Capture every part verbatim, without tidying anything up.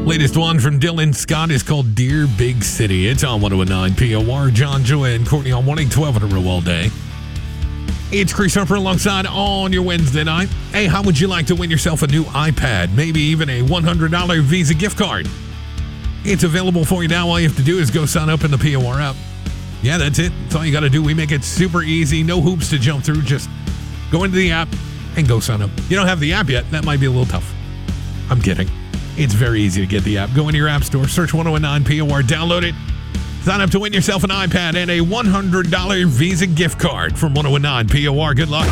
Latest one from Dylan Scott is called Dear Big City. It's on one oh nine P O R. John, Joy, and Courtney on one eight twelve in a row all day. It's Chris Harper alongside on your Wednesday night. Hey, how would you like to win yourself a new iPad? Maybe even a one hundred dollars Visa gift card. It's available for you now. All you have to do is go sign up in the P O R app. Yeah, that's it. That's all you got to do. We make it super easy. No hoops to jump through. Just go into the app and go sign up. You don't have the app yet. That might be a little tough. I'm kidding. It's very easy to get the app. Go into your app store, search one oh nine P O R, download it. Sign up to win yourself an iPad and a one hundred dollars Visa gift card from one oh nine P O R. Good luck.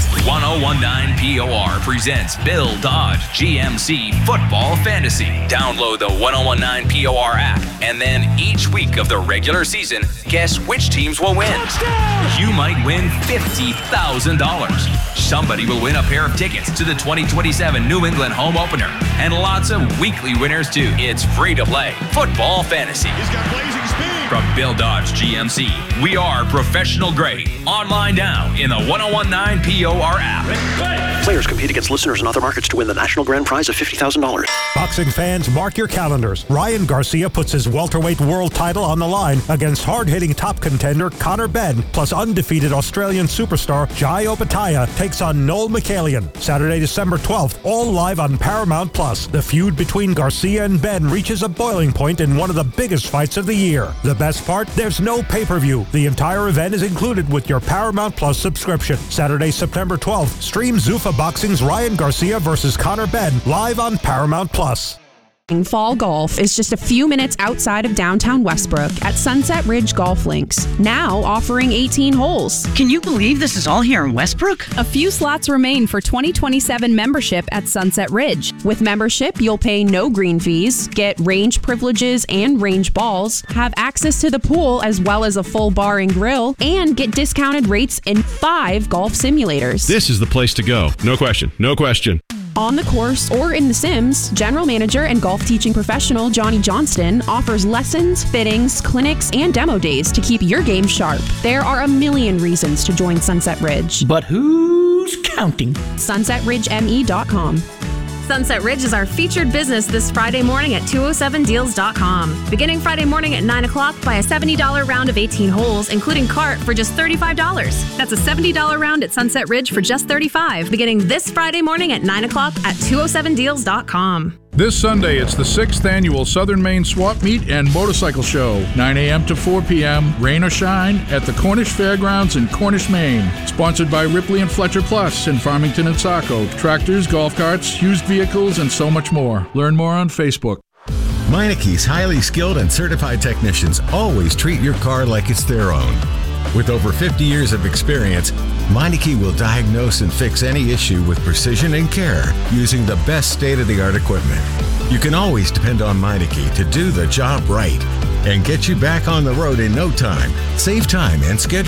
ten nineteen P O R presents Bill Dodge G M C Football Fantasy. Download the ten nineteen P O R app, and then each week of the regular season, guess which teams will win. Touchdown! You might win fifty thousand dollars. Somebody will win a pair of tickets to the twenty twenty-seven New England home opener, and lots of weekly winners too. It's free to play Football Fantasy. He's got blazing speed. From Bill Dodge G M C, we are professional grade. Online now in the ten nineteen P O R app. Players compete against listeners in other markets to win the national grand prize of fifty thousand dollars. Boxing fans, mark your calendars. Ryan Garcia puts his welterweight world title on the line against hard-hitting top contender Conor Benn, plus undefeated Australian superstar Jai Opetaia takes on Noel McCallion. Saturday, December twelfth, all live on Paramount Plus. The feud between Garcia and Benn reaches a boiling point in one of the biggest fights of the year. The best part? There's no pay-per-view. The entire event is included with your Paramount Plus subscription. Saturday, September twelfth, stream Zuffa Boxing's Ryan Garcia versus Conor Benn live on Paramount Plus. Fall Golf is just a few minutes outside of downtown Westbrook at Sunset Ridge Golf Links, now offering eighteen holes. Can you believe this is all here in Westbrook? A few slots remain for twenty twenty-seven membership at Sunset Ridge. With membership, you'll pay no green fees, get range privileges and range balls, have access to the pool as well as a full bar and grill, and get discounted rates in five golf simulators. This is the place to go. No question. No question. On the course or in the Sims, general manager and golf teaching professional Johnny Johnston offers lessons, fittings, clinics, and demo days to keep your game sharp. There are a million reasons to join Sunset Ridge. But who's counting? sunset ridge m e dot com. Sunset Ridge is our featured business this Friday morning at two oh seven deals dot com. Beginning Friday morning at nine o'clock, buy a seventy dollars round of eighteen holes, including cart, for just thirty-five dollars. That's a seventy dollars round at Sunset Ridge for just thirty-five dollars. Beginning this Friday morning at nine o'clock at two oh seven deals dot com. This Sunday, it's the sixth annual Southern Maine Swap Meet and Motorcycle Show, nine a.m. to four p.m., rain or shine, at the Cornish Fairgrounds in Cornish, Maine. Sponsored by Ripley and Fletcher Plus in Farmington and Saco. Tractors, golf carts, used vehicles, and so much more. Learn more on Facebook. Meineke's highly skilled and certified technicians always treat your car like it's their own. With over fifty years of experience, Meineke will diagnose and fix any issue with precision and care using the best state-of-the-art equipment. You can always depend on Meineke to do the job right and get you back on the road in no time. Save time and schedule